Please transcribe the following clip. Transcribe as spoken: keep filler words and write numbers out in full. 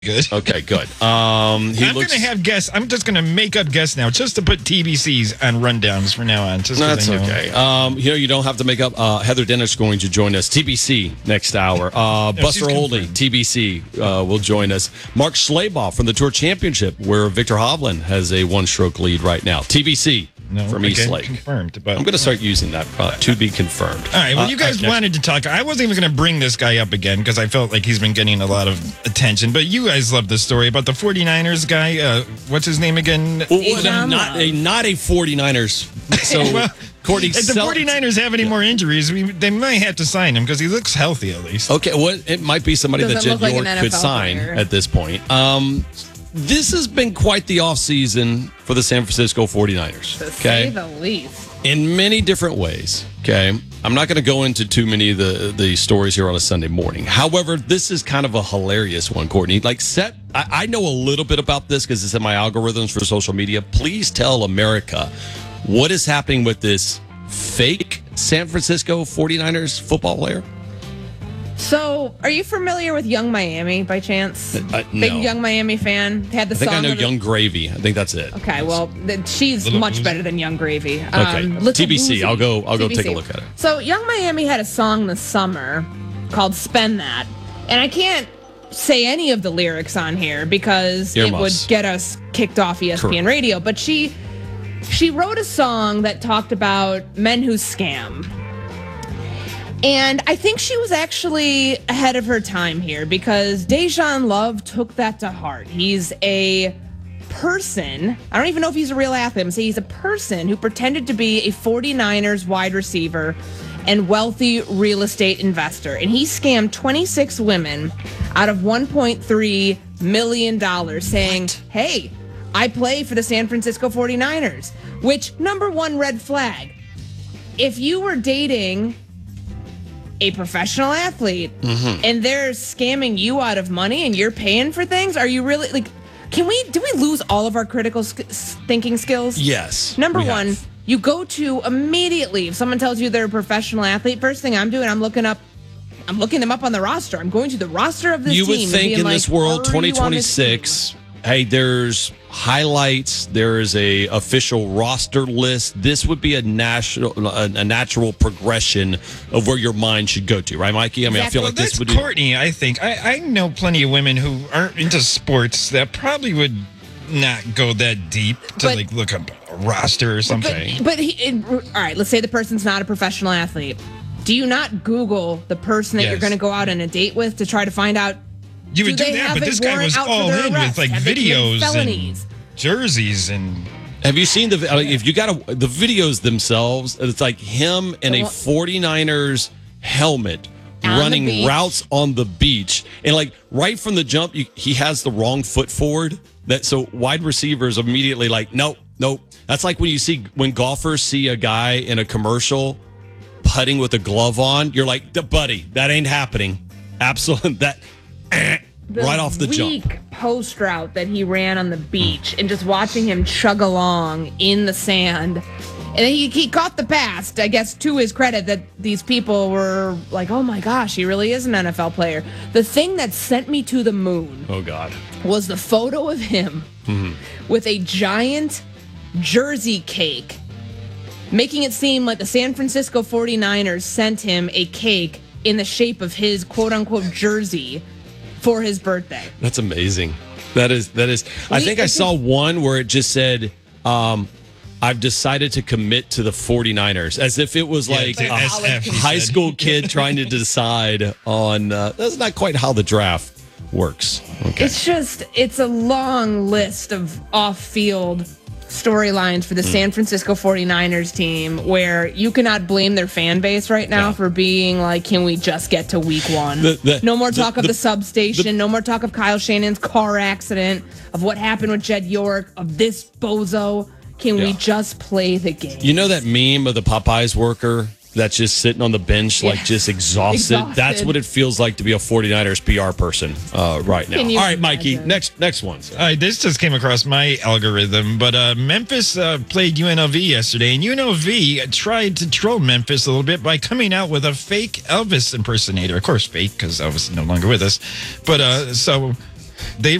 Good. Okay, good. Um, he I'm looks, going to have guests. I'm just going to make up guests now just to put T B Cs on rundowns from now on. Just That's I know. okay. Um, you know, you don't have to make up. Uh, Heather Dennis going to join us. T B C next hour. Uh, No, Buster she's Olney, confirmed. T B C, uh, will join us. Mark Schleybaugh from the Tour Championship, where Victor Hovland has a one-stroke lead right now. T B C No, from again, East Lake. confirmed. But I'm going to start using that uh, to be confirmed. All right. Well, Uh, you guys all right, next- wanted to talk. I wasn't even going to bring this guy up again because I felt like he's been getting a lot of attention. But you guys love this story about the 49ers guy. Uh, what's his name again? Well, well, Bijan not Love. a not a 49ers. So Well, Courtney, if the sell- 49ers have any more injuries, we, they might have to sign him because he looks healthy at least. Okay, well, it might be somebody that Doesn't Jed look like York an could N F L sign player. at this point. Um, this has been quite the offseason for the San Francisco 49ers. To Okay. say the least. In many different ways. Okay. I'm not going to go into too many of the, the stories here on a Sunday morning. However, this is kind of a hilarious one, Courtney. Like, set, I, I know a little bit about this because it's in my algorithms for social media. Please tell America what is happening with this fake San Francisco 49ers football player. So, are you familiar with Young Miami by chance? Uh, Big no. Young Miami fan. Had the I think song I know with it- Young Gravy. I think that's it. Okay, well, th- she's Little much Uzi. better than Young Gravy. Okay. Little T B C, Uzi. I'll go- I'll go T B C. take a look at it. So, Young Miami had a song this summer called "Spend That," and I can't say any of the lyrics on here because it would Earmuffs. get us kicked off E S P N Correct. Radio. But she she wrote a song that talked about men who scam. And I think she was actually ahead of her time here because Dejan Love took that to heart. He's a person. I don't even know if he's a real athlete. I'm saying he's a person who pretended to be a 49ers wide receiver and wealthy real estate investor. And he scammed twenty-six women out of one point three million dollars saying, hey, I play for the San Francisco 49ers, which, number one red flag. If you were dating a professional athlete and they're scamming you out of money and you're paying for things, are you really like, can we, do we lose all of our critical sk- thinking skills? Yes. Number we one, have. you go to immediately, if someone tells you they're a professional athlete, first thing I'm doing, I'm looking up, I'm looking them up on the roster. I'm going to the roster of this You team. would and think being in like, this world, "Are you on this twenty twenty-six, hey, there's highlights, there is a official roster list. This would be a national, a, a natural progression of where your mind should go to, right, Mikey? I mean, I feel Exactly. Well, like this that's would be. Courtney, I think. I, I know plenty of women who aren't into sports that probably would not go that deep to But- like look up a roster or something. But, but he, it, all right, let's say the person's not a professional athlete. Do you not Google the person that you're Yes. going to go out on a date with to try to find out? you would do do they that, have but a this guy warrant was out for all their in arrest? with like Have they committed videos felonies? and jerseys and Have you seen the, uh, if you got a, the videos themselves, it's like him in a The one- 49ers helmet On the running beach. routes on the beach. And like right from the jump, you, he has the wrong foot forward. That so wide receivers immediately like, nope, nope. That's like when you see, when golfers see a guy in a commercial putting with a glove on, you're like, buddy, that ain't happening. Absolutely. That, eh, The right off the weak jump. post route that he ran on the beach and just watching him chug along in the sand. And then he, he caught the pass, I guess, to his credit, that these people were like, oh my gosh, he really is an N F L player. The thing that sent me to the moon Oh, God. was the photo of him with a giant jersey cake, making it seem like the San Francisco 49ers sent him a cake in the shape of his quote-unquote jersey for his birthday. That's amazing. That is that is. I We- think I it's saw just- one where it just said, um, "I've decided to commit to the 49ers," as if it was Yeah, like to a S F, he high said. school kid trying to decide on. Uh, that's not quite how the draft works. Okay. It's just, it's a long list of off-field storylines for the Hmm. San Francisco 49ers team where you cannot blame their fan base right now Yeah. for being like, can we just get to week one? The- the- no more the- talk of the- the substation, no more talk of Kyle Shannon's car accident, of what happened with Jed York, of this bozo. Can we Yeah. just play the game? You know that meme of the Popeyes worker that's just sitting on the bench, like Yes. just exhausted? Exhausted. That's what it feels like to be a 49ers P R person uh, right now. Can you All right, Mikey, imagine? next next one. sir. All right, this just came across my algorithm, but uh, Memphis uh, played U N L V yesterday, and U N L V tried to troll Memphis a little bit by coming out with a fake Elvis impersonator. Of course, fake, because Elvis is no longer with us. But uh, so They